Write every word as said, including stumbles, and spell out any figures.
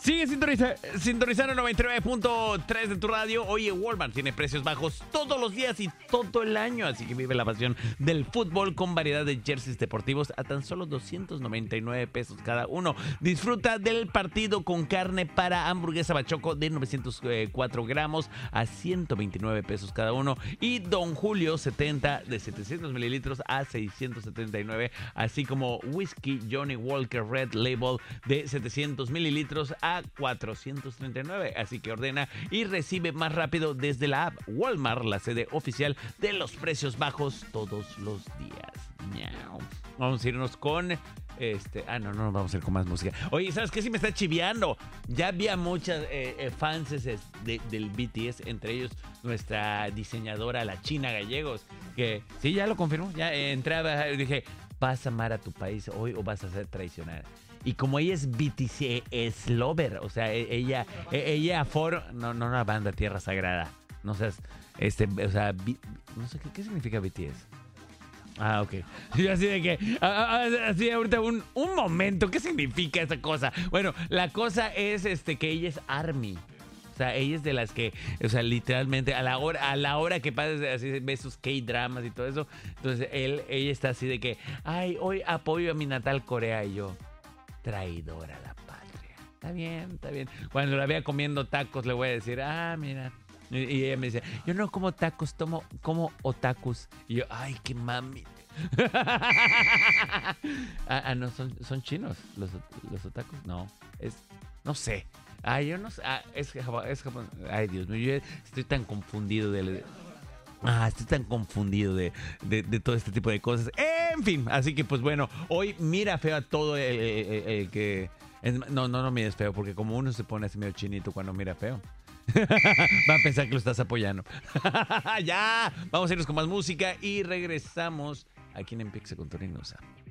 Sigue sintoniza, sintonizando noventa y nueve punto tres de tu radio. Oye, Walmart tiene precios bajos todos los días y todo el año. Así que vive la pasión del fútbol con variedad de jerseys deportivos a tan solo doscientos noventa y nueve pesos cada uno. Disfruta del partido con carne para hamburguesa bachoco de novecientos cuatro gramos a ciento veintinueve pesos cada uno. Y Don Julio setenta de setecientos mililitros a seiscientos setenta y nueve. Así como whisky Johnny Walker Red Label de setecientos mililitros a cuatrocientos treinta y nueve. Así que ordena y recibe más rápido desde la app. Walmart, la sede oficial de los precios bajos todos los días. Miau. Vamos a irnos con este. Ah, no, no, vamos a ir con más música. Oye, ¿sabes qué? Sí me está chiviando. Ya había muchas eh, eh, fans de, del B T S, entre ellos nuestra diseñadora, la China Gallegos, que sí, ya lo confirmó. Ya eh, entraba y dije, ¿vas a amar a tu país hoy o vas a ser traicionada? Y como ella es B T S, es lover, o sea, ella, ella for, no, no una banda Tierra Sagrada, no seas, este, o sea, B, no sé, ¿qué, ¿qué significa B T S? Ah, ok. Yo así de que, así ahorita un, un momento, ¿qué significa esa cosa? Bueno, la cosa es este que ella es ARMY. O sea, ella es de las que, o sea, literalmente a la hora, a la hora que pasa, así ve sus K-dramas y todo eso. Entonces, él, ella está así de que, ay, hoy apoyo a mi natal Corea y yo. Traidora a la patria. Está bien, está bien. Cuando la vea comiendo tacos, le voy a decir, ah, mira. Y, y ella me dice, yo no como tacos, tomo, como otakus. Y yo, ay, qué mami. ah, ah, no, son, son chinos los, los otakus. No, es, no sé. Ah, yo no sé. Ah, es Japón. Es Japón. Ay, Dios mío, yo estoy tan confundido de... de Ah, estoy tan confundido de, de, de todo este tipo de cosas. En fin, así que pues bueno, hoy mira feo a todo el, el, el, el que... No, no, no mires feo, porque como uno se pone así medio chinito cuando mira feo. Va a pensar que lo estás apoyando. Ya, vamos a irnos con más música y regresamos aquí en Empiece con Tony Nusa.